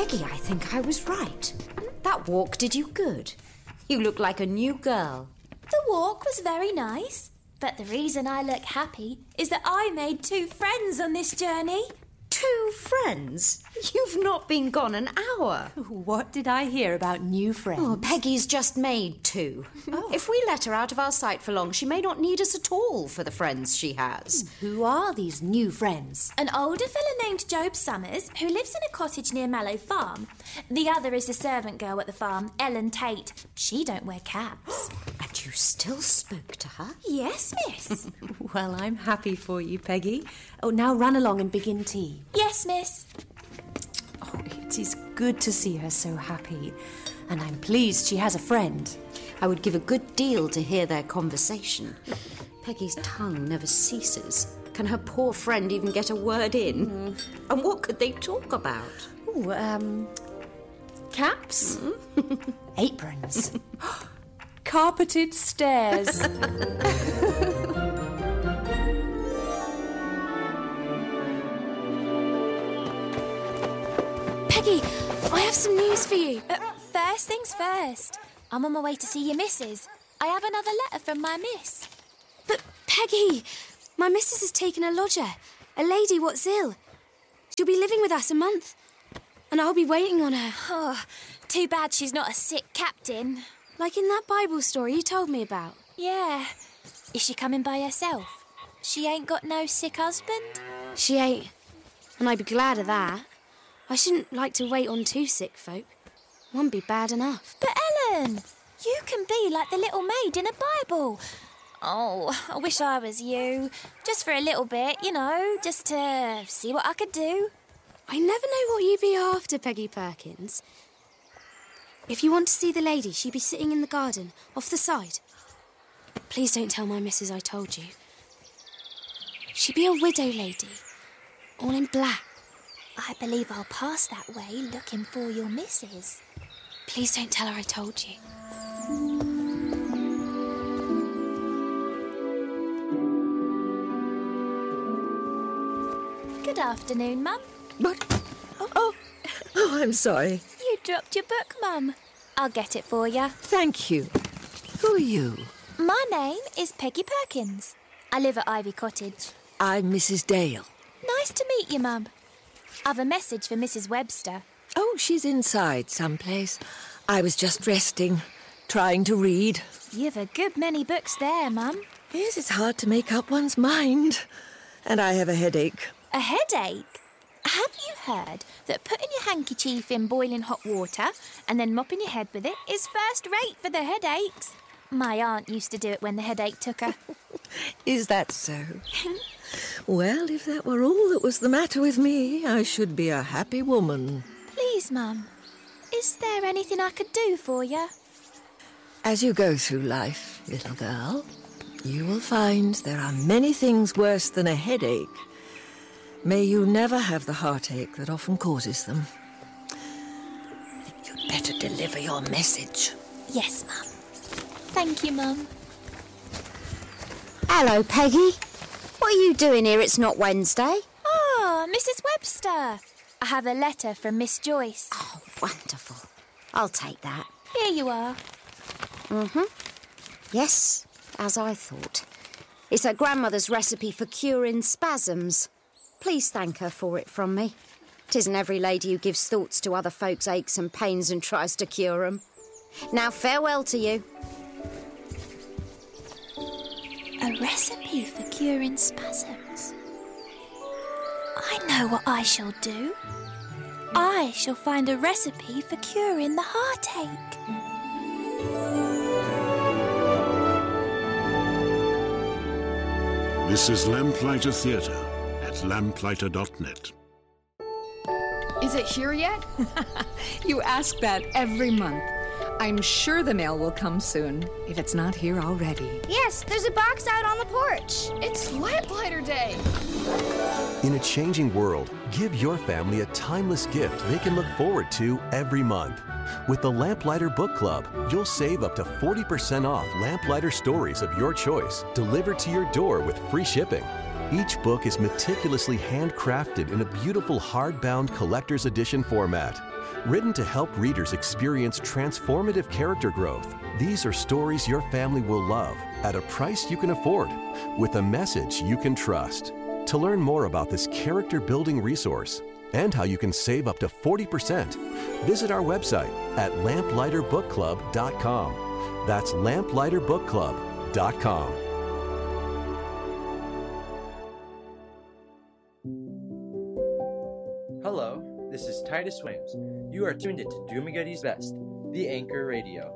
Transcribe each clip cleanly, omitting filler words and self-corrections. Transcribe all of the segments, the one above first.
Peggy, I think I was right. That walk did you good. You look like a new girl. The walk was very nice, but the reason I look happy is that I made 2 friends on this journey. 2 friends? You've not been gone an hour. What did I hear about new friends? Oh, Peggy's just made 2. If we let her out of our sight for long, she may not need us at all for the friends she has. Who are these new friends? An older fella named Job Summers, who lives in a cottage near Mallow Farm. The other is the servant girl at the farm, Ellen Tate. She don't wear caps. And you still spoke to her? Yes, miss. Well, I'm happy for you, Peggy. Oh, now run along and begin tea. Yes, miss. Oh, it is good to see her so happy. And I'm pleased she has a friend. I would give a good deal to hear their conversation. Peggy's tongue never ceases. Can her poor friend even get a word in? And what could they talk about? Caps? Aprons. Carpeted stairs. Peggy, I have some news for you. First things first. I'm on my way to see your missus. I have another letter from my miss. But, Peggy, my missus has taken a lodger, a lady what's ill. She'll be living with us a month, and I'll be waiting on her. Oh, too bad she's not a sick captain. Like in that Bible story you told me about. Yeah. Is she coming by herself? She ain't got no sick husband? She ain't, and I'd be glad of that. I shouldn't like to wait on 2 sick folk. One be bad enough. But Ellen, you can be like the little maid in a Bible. Oh, I wish I was you. Just for a little bit, you know, just to see what I could do. I never know what you be after, Peggy Perkins. If you want to see the lady, she be sitting in the garden, off the side. Please don't tell my missus I told you. She be a widow lady, all in black. I believe I'll pass that way looking for your missus. Please don't tell her I told you. Good afternoon, Mum. What? Oh, I'm sorry. You dropped your book, Mum. I'll get it for you. Thank you. Who are you? My name is Peggy Perkins. I live at Ivy Cottage. I'm Mrs. Dale. Nice to meet you, Mum. I've a message for Mrs. Webster. Oh, she's inside someplace. I was just resting, trying to read. You've a good many books there, Mum. Yes, it's hard to make up one's mind. And I have a headache. A headache? Have you heard that putting your handkerchief in boiling hot water and then mopping your head with it is first rate for the headaches? My aunt used to do it when the headache took her. Is that so? Well, if that were all that was the matter with me, I should be a happy woman. Please, Mum, is there anything I could do for you? As you go through life, little girl, you will find there are many things worse than a headache. May you never have the heartache that often causes them. I think you'd better deliver your message. Yes, Mum. Thank you, Mum. Hello, Peggy. What are you doing here? It's not Wednesday. Oh, Mrs. Webster. I have a letter from Miss Joyce. Oh, wonderful. I'll take that. Here you are. Yes, as I thought. It's her grandmother's recipe for curing spasms. Please thank her for it from me. 'Tisn't every lady who gives thoughts to other folks' aches and pains and tries to cure 'em. Now, farewell to you. A recipe for curing spasms. I know what I shall do. I shall find a recipe for curing the heartache. This is Lamplighter Theatre at lamplighter.net. Is it here yet? You ask that every month. I'm sure the mail will come soon, if it's not here already. Yes, there's a box out on the porch. It's Lamplighter Day! In a changing world, give your family a timeless gift they can look forward to every month. With the Lamplighter Book Club, you'll save up to 40% off Lamplighter stories of your choice, delivered to your door with free shipping. Each book is meticulously handcrafted in a beautiful hardbound collector's edition format. Written to help readers experience transformative character growth, these are stories your family will love at a price you can afford, with a message you can trust. To learn more about this character-building resource and how you can save up to 40%, visit our website at lamplighterbookclub.com. That's lamplighterbookclub.com. Hello, this is Titus Williams. You are tuned into Doomaguddy's Best, the Anchor Radio.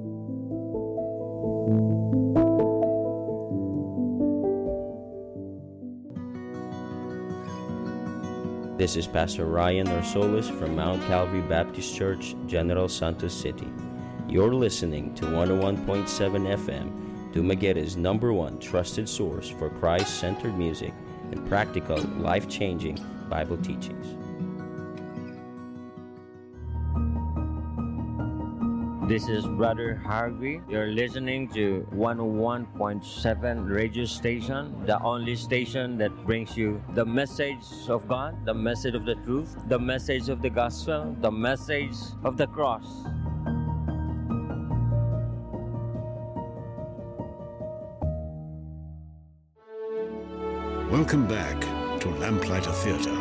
This is Pastor Ryan Orsolis from Mount Calvary Baptist Church, General Santos City. You're listening to 101.7 FM, Dumagueta's #1 trusted source for Christ-centered music and practical, life-changing Bible teachings. This is Brother Harvey. You're listening to 101.7 radio station, the only station that brings you the message of God, the message of the truth, the message of the gospel, the message of the cross. Welcome back to Lamplighter Theatre.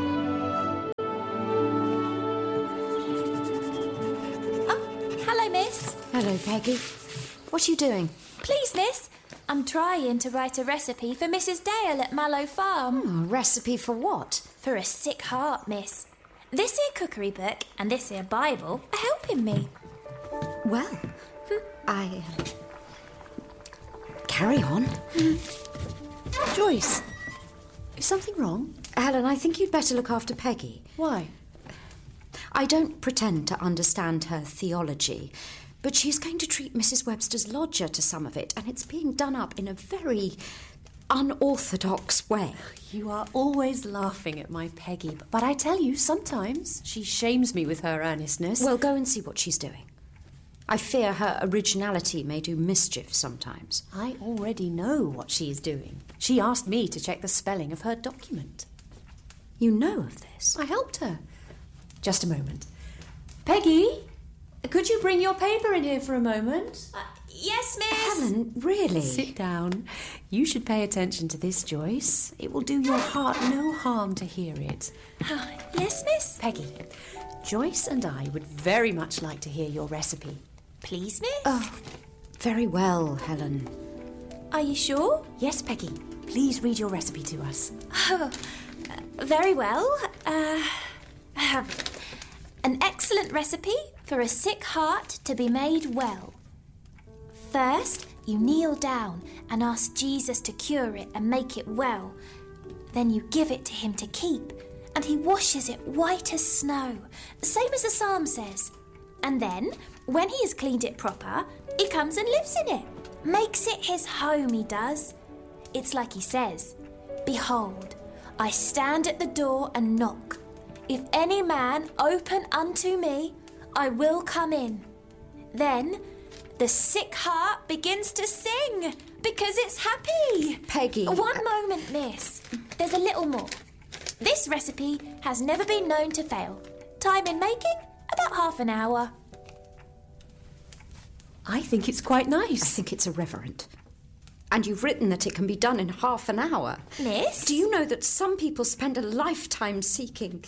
Hello, miss. Hello, Peggy. What are you doing? Please, miss, I'm trying to write a recipe for Mrs. Dale at Mallow Farm. A recipe for what? For a sick heart, miss. This here cookery book and this here Bible are helping me. Well, carry on. Joyce, is something wrong? Helen, I think you'd better look after Peggy. Why? I don't pretend to understand her theology, but she's going to treat Mrs. Webster's lodger to some of it, and it's being done up in a very unorthodox way. You are always laughing at my Peggy, but I tell you, sometimes she shames me with her earnestness. Well, go and see what she's doing. I fear her originality may do mischief sometimes. I already know what she's doing. She asked me to check the spelling of her document. You know of this? I helped her. Just a moment. Peggy, could you bring your paper in here for a moment? Yes, miss. Helen, really? Sit down. You should pay attention to this, Joyce. It will do your heart no harm to hear it. Yes, miss. Peggy, Joyce and I would very much like to hear your recipe. Please, miss. Oh, very well, Helen. Are you sure? Yes, Peggy. Please read your recipe to us. Oh, very well. An excellent recipe for a sick heart to be made well. First, you kneel down and ask Jesus to cure it and make it well. Then you give it to him to keep, and he washes it white as snow, same as the psalm says. And then, when he has cleaned it proper, he comes and lives in it. Makes it his home, he does. It's like he says, "Behold, I stand at the door and knock. If any man open unto me, I will come in." Then the sick heart begins to sing because it's happy. Peggy. One moment, miss. There's a little more. This recipe has never been known to fail. Time in making, about half an hour. I think it's quite nice. I think it's irreverent. And you've written that it can be done in half an hour. Miss? Do you know that some people spend a lifetime seeking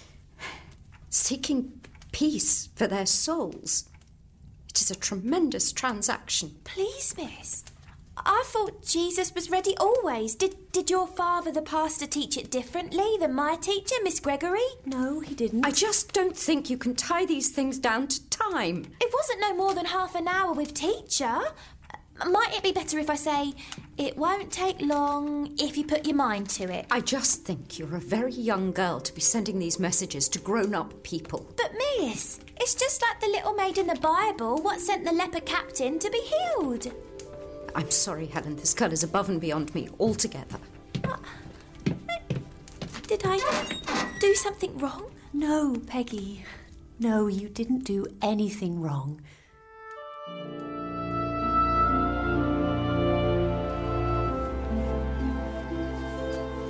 peace for their souls? It is a tremendous transaction. Please, miss. I thought Jesus was ready always. Did your father, the pastor, teach it differently than my teacher, Miss Gregory? No, he didn't. I just don't think you can tie these things down to time. It wasn't no more than half an hour with teacher. Might it be better if I say, it won't take long if you put your mind to it? I just think you're a very young girl to be sending these messages to grown-up people. But miss, it's just like the little maid in the Bible what sent the leper captain to be healed. I'm sorry, Helen, this girl is above and beyond me altogether. Did I do something wrong? No, Peggy. No, you didn't do anything wrong.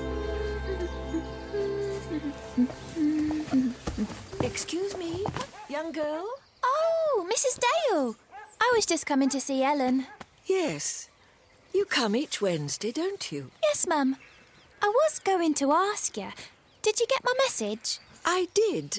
Excuse me, young girl? Oh, Mrs. Dale. I was just coming to see Ellen. Yes. You come each Wednesday, don't you? Yes, Mum. I was going to ask you, did you get my message? I did.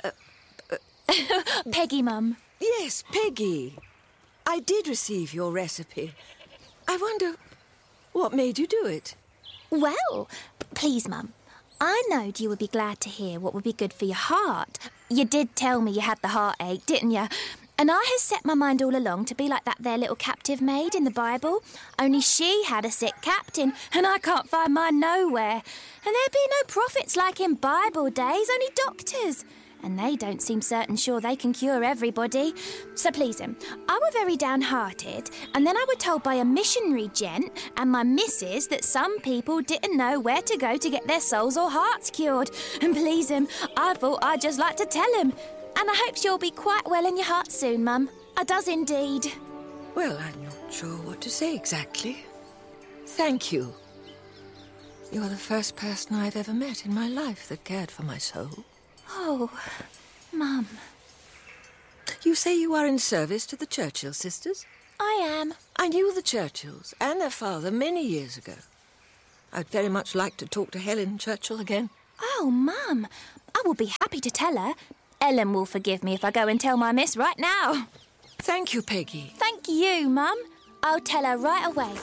Peggy, Mum. Yes, Peggy. I did receive your recipe. I wonder what made you do it? Well, please, Mum. I knowed you would be glad to hear what would be good for your heart. You did tell me you had the heartache, didn't you? And I has set my mind all along to be like that there little captive maid in the Bible. Only she had a sick captain, and I can't find mine nowhere. And there be no prophets like in Bible days, only doctors. And they don't seem certain sure they can cure everybody. So please, I were very downhearted, and then I were told by a missionary gent and my missus that some people didn't know where to go to get their souls or hearts cured. And please, I thought I'd just like to tell him. And I hope you'll be quite well in your heart soon, Mum. I does indeed. Well, I'm not sure what to say exactly. Thank you. You're the first person I've ever met in my life that cared for my soul. Oh, Mum. You say you are in service to the Churchill sisters? I am. I knew the Churchills and their father many years ago. I'd very much like to talk to Helen Churchill again. Oh, Mum, I will be happy to tell her. Ellen will forgive me if I go and tell my miss right now. Thank you, Peggy. Thank you, Mum. I'll tell her right away.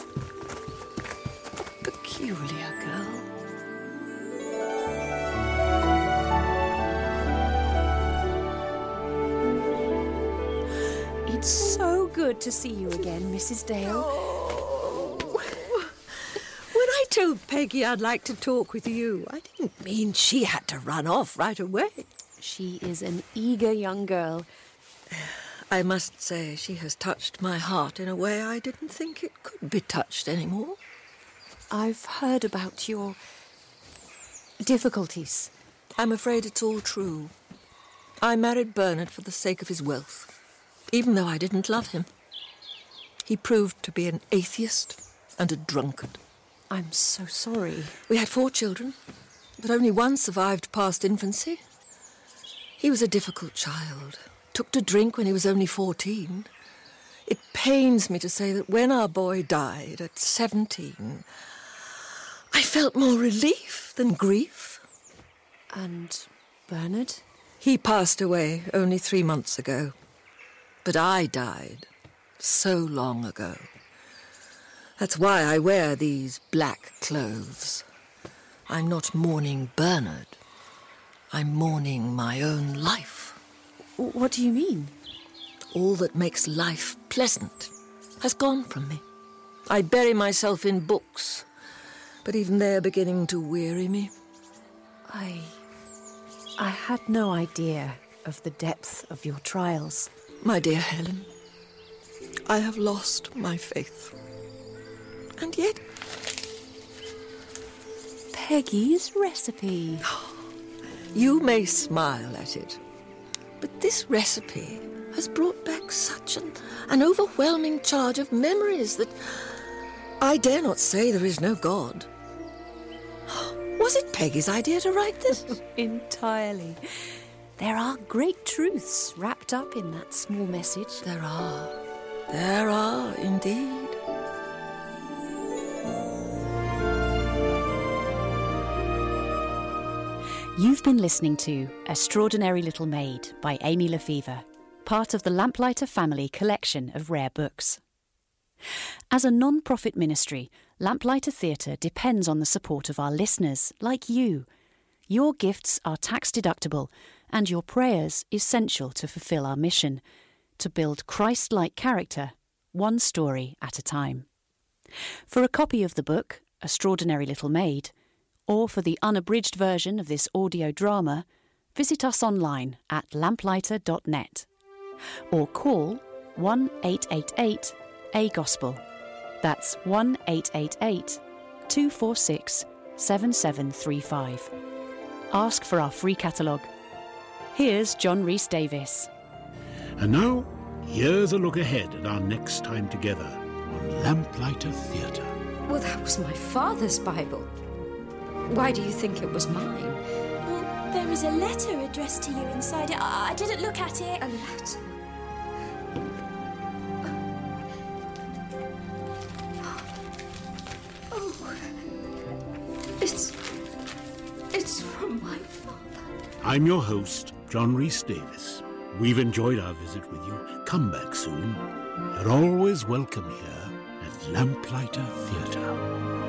Peculiar girl. It's so good to see you again, Mrs. Dale. Oh. When I told Peggy I'd like to talk with you, I didn't mean she had to run off right away. She is an eager young girl. I must say she has touched my heart in a way I didn't think it could be touched anymore. I've heard about your difficulties. I'm afraid it's all true. I married Bernard for the sake of his wealth, even though I didn't love him. He proved to be an atheist and a drunkard. I'm so sorry. We had 4 children, but only one survived past infancy. He was a difficult child, took to drink when he was only 14. It pains me to say that when our boy died at 17, I felt more relief than grief. And Bernard? He passed away only 3 months ago. But I died so long ago. That's why I wear these black clothes. I'm not mourning Bernard. I'm mourning my own life. What do you mean? All that makes life pleasant has gone from me. I bury myself in books, but even they're beginning to weary me. I had no idea of the depth of your trials. My dear Helen, I have lost my faith. And yet... Peggy's recipe. You may smile at it, but this recipe has brought back such an overwhelming charge of memories that I dare not say there is no God. Was it Peggy's idea to write this? Entirely. There are great truths wrapped up in that small message. There are. There are, indeed. You've been listening to Extraordinary Little Maid by Amy Lefevre, part of the Lamplighter Family collection of rare books. As a non-profit ministry, Lamplighter Theatre depends on the support of our listeners, like you. Your gifts are tax-deductible, and your prayers essential to fulfil our mission, to build Christ-like character, one story at a time. For a copy of the book, Extraordinary Little Maid, or for the unabridged version of this audio drama, visit us online at lamplighter.net or call 1-888-A-GOSPEL. That's 1-888-246-7735. Ask for our free catalogue. Here's John Rhys Davis. And now, here's a look ahead at our next time together on Lamplighter Theatre. Well, that was my father's Bible. Why do you think it was mine? There is a letter addressed to you inside it. I didn't look at it. A letter? Oh, it's from my father. I'm your host, John Rhys Davis. We've enjoyed our visit with you. Come back soon. You're always welcome here at Lamplighter Theatre.